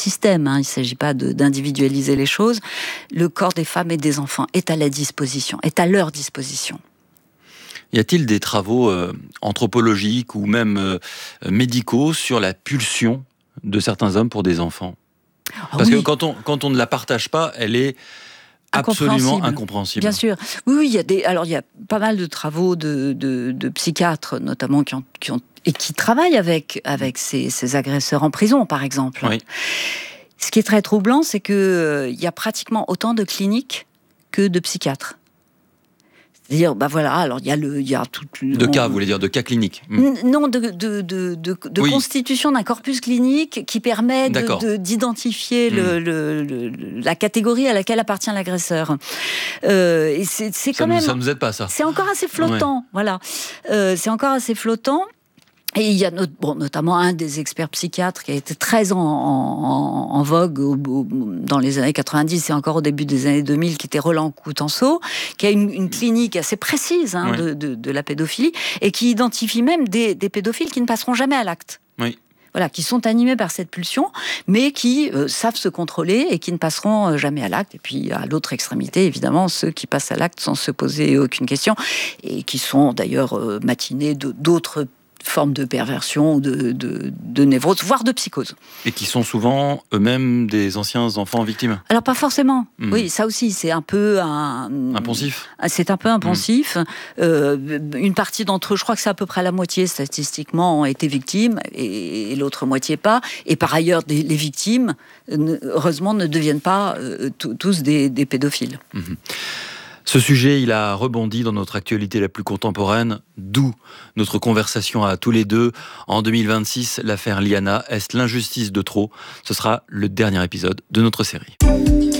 système, il ne s'agit pas d'individualiser les choses. Le corps des femmes et des enfants est à leur disposition. Y a-t-il des travaux anthropologiques ou même médicaux sur la pulsion de certains hommes pour des enfants ? Parce que quand on ne la partage pas, elle est absolument incompréhensible. Bien sûr. Oui, il y a pas mal de travaux de psychiatres, notamment, qui travaillent avec ces agresseurs en prison, par exemple. Oui. Ce qui est très troublant, c'est qu'il y a pratiquement autant de cliniques que de psychiatres. C'est-à-dire, alors il y a tout... Cas, vous voulez dire de cas cliniques ? Non, de constitution d'un corpus clinique qui permet d'identifier la catégorie à laquelle appartient l'agresseur. Et c'est quand même... Ça ne nous aide pas, ça. C'est encore assez flottant, voilà. C'est encore assez flottant. Et il y a notamment un des experts psychiatres qui a été très en vogue dans les années 90 et encore au début des années 2000, qui était Roland Coutenceau, qui a une clinique assez précise de la pédophilie et qui identifie même des pédophiles qui ne passeront jamais à l'acte. Oui. Voilà, qui sont animés par cette pulsion, mais qui savent se contrôler et qui ne passeront jamais à l'acte. Et puis, à l'autre extrémité, évidemment, ceux qui passent à l'acte sans se poser aucune question et qui sont d'ailleurs matinés d'autres formes de perversion, de névrose, voire de psychose. Et qui sont souvent eux-mêmes des anciens enfants victimes. Alors pas forcément. Oui, ça aussi, c'est un peu impensif. C'est un peu impensif. Une partie d'entre eux, je crois que c'est à peu près la moitié statistiquement, ont été victimes et l'autre moitié pas. Et par ailleurs, les victimes, heureusement, ne deviennent pas tous des pédophiles. Ce sujet, il a rebondi dans notre actualité la plus contemporaine, d'où notre conversation à tous les deux. En 2026, l'affaire Liana, est-ce l'injustice de trop ? Ce sera le dernier épisode de notre série.